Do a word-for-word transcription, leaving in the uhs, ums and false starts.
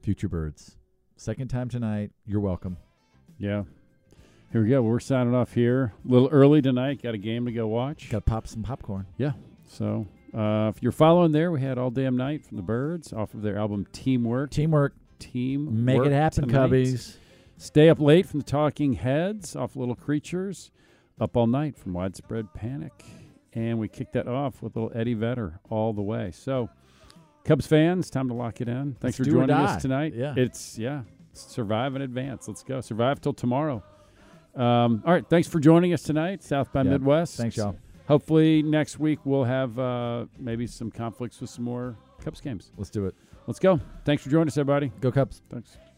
Future Birds. Second time tonight. You're welcome. Yeah. Here we go. We're signing off here. A little early tonight. Got a game to go watch. Got to pop some popcorn. Yeah. So uh, if you're following there, we had All Damn Night from the Birds off of their album Teamwork. Teamwork. Team. Make it happen, tonight. Cubbies. Stay Up Late from the Talking Heads off Little Creatures. Up All Night from Widespread Panic. And we kicked that off with little Eddie Vedder all the way. So, Cubs fans, time to lock it in. Thanks Let's for do or joining die. us tonight. Yeah. It's, yeah, survive in advance. Let's go. Survive till tomorrow. Um, all right, thanks for joining us tonight, South by Yep. Midwest. Thanks, y'all. Hopefully next week we'll have uh, maybe some conflicts with some more Cubs games. Let's do it. Let's go. Thanks for joining us, everybody. Go Cubs. Thanks.